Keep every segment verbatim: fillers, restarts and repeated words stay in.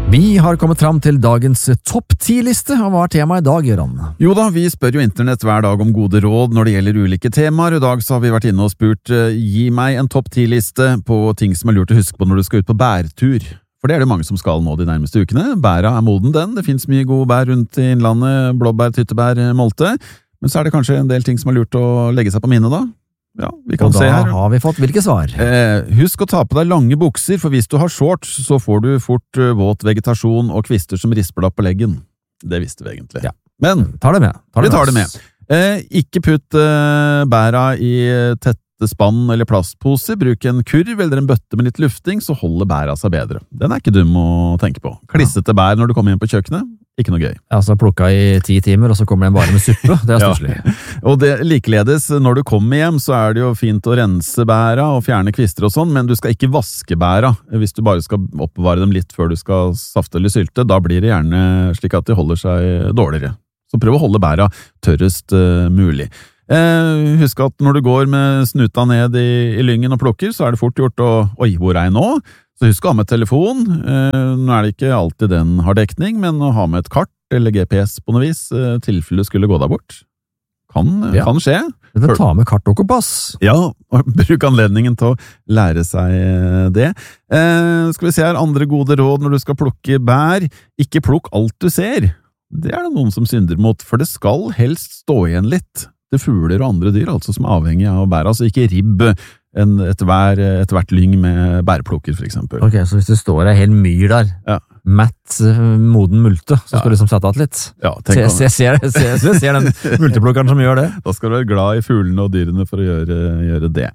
Vi har kommet fram til dagens topp ti-liste, og hva er temaet i dag, Jørgen? Jo da, vi spør jo internett hver dag om gode råd når det gjelder ulike temaer. I dag så har vi vært inne og spurt, gi meg en topp ti-liste på ting som er lurt å huske på når du skal ut på bærtur. For det er det mange som skal nå de nærmeste ukene. Bæra er moden den, det finnes mye gode bær rundt i innlandet, blåbær, tyttebær, molte. Men så er det kanskje en del ting som er lurt å legge seg på minnet da. Ja, vi kan og da se her. har vi fått hvilke svar? Eh, husk å ta på deg lange bukser, for hvis du har shorts, så får du fort uh, våt vegetasjon og kvister som risper deg på leggen. Det visste vi egentlig. Ja. Men tar det med. Tar det vi tar med. det med. Eh, ikke putt uh, bæra i tette spann eller plastposer. Bruk en kurv eller en bøtte med litt lufting, så holder bæra seg bedre. Den er ikke dum å tenke på. Klissete bær når du kommer inn på kjøkkenet. Ikke noe gøy. Altså plukka i ti timer, og så kommer den bare med suppe. Det er stusslig. Ja. Og det likeledes, når du kommer hjem, så er det jo fint å rense bæra og fjerne kvister og sånn, men du skal ikke vaske bæra. Hvis du bare skal oppbevare dem litt før du skal safte eller sylte, da blir det gjerne slik at de holder seg dårligere. Så prøv å holde bæra tørrest uh, mulig. Eh, husk at når du går med snuta ned i, i lyngen og plukker, så er det fort gjort å, oi, hvor er jeg nå? Så husk å ha med telefon. Eh, nå er det ikke alltid den har dekning, men å ha med et kart eller G P S på noe vis, eh, tilfelle skulle gå deg bort. Kan, ja. kan skje. Men ta med kart og kompass. Ja, og bruk anledningen til å lære seg det. Eh, skal vi se her, andre gode råd når du skal plukke bær. Ikke plukk alt du ser. Det er det noen som synder mot, for det skal helst stå igjen litt. Det fugler og andre dyr, altså som er avhengig av bær. Altså ikke ribb en, et, hver, et hvert lyng med bærplukker, for eksempel. Ok, så hvis det står en hel myr der, ja. matt moden multe, så skal ja. du liksom sette av litt. Ja, tenk se, se, se, se, se, se den multeplukkeren som gjør det. Da skal du være glad i fuglene og dyrene for å gjøre, gjøre det.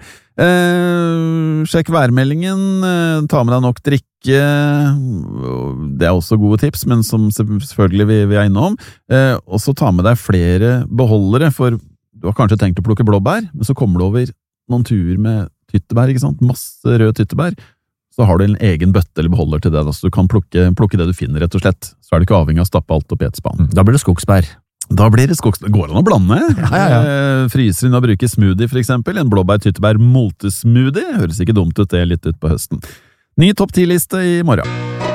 Eh, sjekk værmeldingen, eh, ta med deg nok drikke, det er også gode tips, men som selvfølgelig vi, vi er innom. Eh, og så ta med deg flere beholdere, for du har kanskje tenkt å plukke blåbær, men så kommer du over noen turer med tyttebær, ikke sant? Masse røde tyttebær. Så har du en egen bøtte eller beholder til det, da, så du kan plukke, plukke det du finner, rett og slett. Så er du ikke avhengig av å stappe alt opp i et spann. Da blir det skogsbær. Da blir det skogsbær. Går det an å blande? Ja, ja, ja. Eh, fryser inn og bruker smoothie, for eksempel. En blåbær-tyttebær-moltesmoothie. Høres ikke dumt ut det litt ut på høsten. Ny topp ti-liste i morgen.